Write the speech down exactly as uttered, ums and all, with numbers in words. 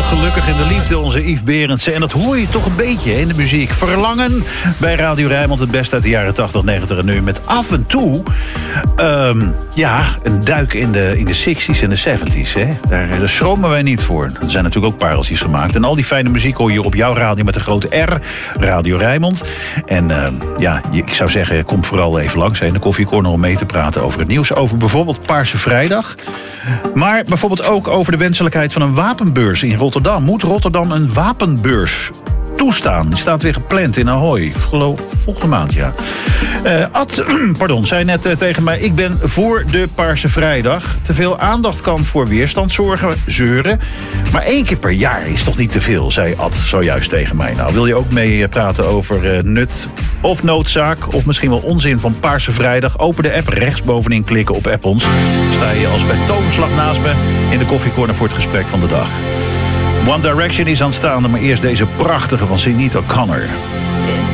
gelukkig in de liefde, onze Yves Berendsen. En dat hoor je toch een beetje in de muziek. Verlangen bij Radio Rijnmond, het beste uit de jaren tachtig, negentig en nu. Met af en toe, um, ja, een duik in de, in de zestig's en de zeventig's. Hè? Daar, daar schromen wij niet voor. Er zijn natuurlijk ook pareltjes gemaakt. En al die fijne muziek hoor je op jouw radio met de grote R, Radio Rijnmond. En uh, ja, ik zou zeggen, kom vooral even langs in de koffiecorner om mee te praten over het nieuws. Over bijvoorbeeld Paarse Vrijdag. Maar bijvoorbeeld ook over de wenselijkheid van een wapenbeurs in Rotterdam. Moet Rotterdam een wapenbeurs toestaan? Die staat weer gepland in Ahoy. Geloof volgende maand, ja. Uh, Ad, pardon, zei net uh, tegen mij, ik ben voor de Paarse Vrijdag. Te veel aandacht kan voor weerstand zorgen, zeuren. Maar één keer per jaar is toch niet te veel, zei Ad zojuist tegen mij. Nou, wil je ook mee praten over uh, nut of noodzaak, of misschien wel onzin van Paarse Vrijdag? Open de app, rechtsbovenin klikken op App ons. Dan sta je als bij toverslag naast me in de koffiecorner voor het gesprek van de dag. One Direction is aanstaande, maar eerst deze prachtige van Sinead O'Connor.